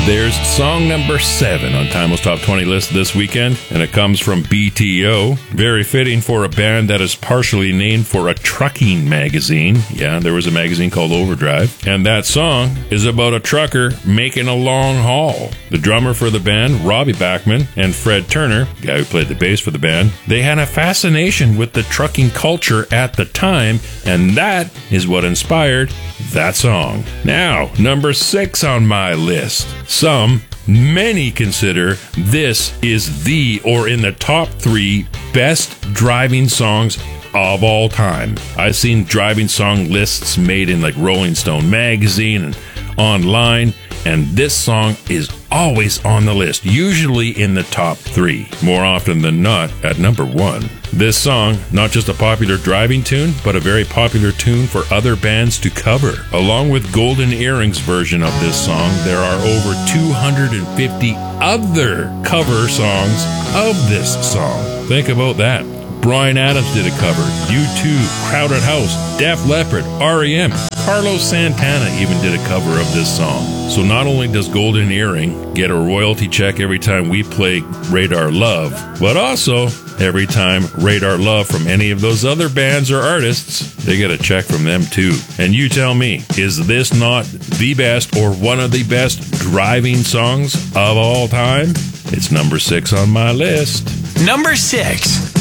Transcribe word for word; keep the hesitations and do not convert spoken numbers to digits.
There's song number seven on Timeless Top twenty list this weekend, and it comes from B T O. Very fitting for a band that is partially named for a trucking magazine. Yeah, there was a magazine called Overdrive. And that song is about a trucker making a long haul. The drummer for the band, Robbie Bachman, and Fred Turner, the guy who played the bass for the band, they had a fascination with the trucking culture at the time, and that is what inspired that song. Now, number six on my list. Some, many consider this is the, or in the top three, best driving songs of all time. I've seen driving song lists made in like Rolling Stone magazine and online, and this song is always on the list, usually in the top three, more often than not at number one. This song, not just a popular driving tune, but a very popular tune for other bands to cover. Along with Golden Earring's version of this song, there are over two hundred fifty other cover songs of this song. Think about that. Bryan Adams did a cover, U two, Crowded House, Def Leppard, R E M, Carlos Santana even did a cover of this song. So not only does Golden Earring get a royalty check every time we play Radar Love, but also every time Radar Love from any of those other bands or artists, they get a check from them too. And you tell me, is this not the best or one of the best driving songs of all time? It's number six on my list. Number six.